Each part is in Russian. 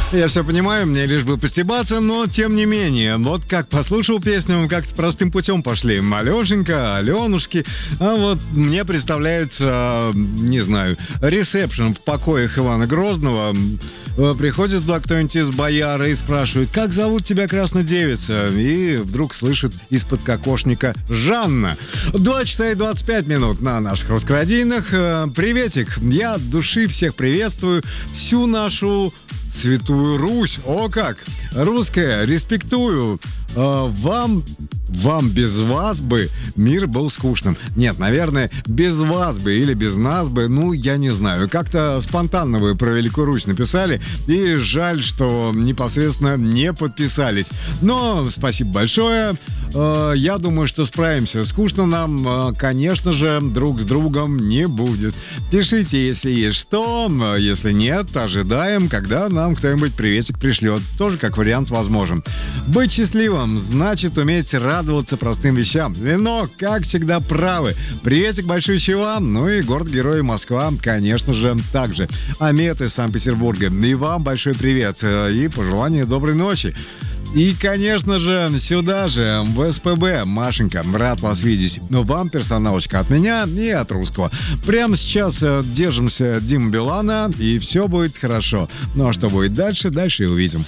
Я все понимаю, мне лишь бы постебаться, но тем не менее. Вот как послушал песню, как-то простым путем пошли. Алешенька, Аленушки. А вот мне представляется, не знаю, ресепшн в покоях Ивана Грозного. Приходит туда кто-нибудь из бояр и спрашивает: как зовут тебя, краснодевица? И вдруг слышит из-под кокошника: Жанна. 2 часа и 25 минут на наших русскородийных. Приветик, я от души всех приветствую. Всю нашу Святую Русь. О как! Русская, респектую. Вам без вас бы мир был скучным. Нет, наверное, без вас бы или без нас бы, ну, я не знаю. Как-то спонтанно вы про Великую Русь написали, и жаль, что непосредственно не подписались. Но спасибо большое. Я думаю, что справимся. Скучно нам, конечно же, друг с другом не будет. Пишите, если есть что. Если нет, ожидаем, когда нам кто-нибудь приветик пришлет. Тоже как вариант возможен. Быть счастливым значит уметь радоваться простым вещам. Вино, как всегда, правы. Приветик большущий вам. Ну и город-герой Москва, конечно же, также. Амет из Санкт-Петербурга. И вам большой привет. И пожелание доброй ночи. И, конечно же, сюда же, в СПБ. Машенька, рад вас видеть. Но вам персоналочка от меня и от русского. Прямо сейчас держимся Димы Билана, и все будет хорошо. Ну а что будет дальше, дальше и увидим.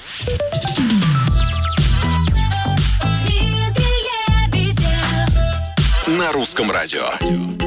На русском радио.